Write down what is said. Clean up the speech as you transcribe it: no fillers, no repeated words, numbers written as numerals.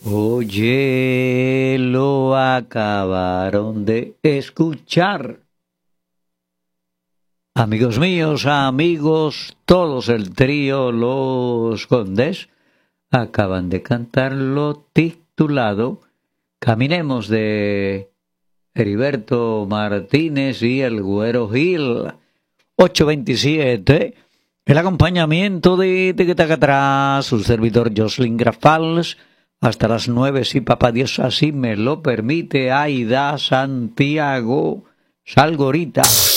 Oye, lo acabaron de escuchar. Amigos míos, amigos, todos el trío Los Condes acaban de cantar lo titulado Caminemos de Heriberto Martínez y el Güero Gil. 8:27, el acompañamiento de Tequetacatrás, su servidor Jocelyn Grafals, hasta las 9, si papá Dios así me lo permite. Aida Santiago Salgorita.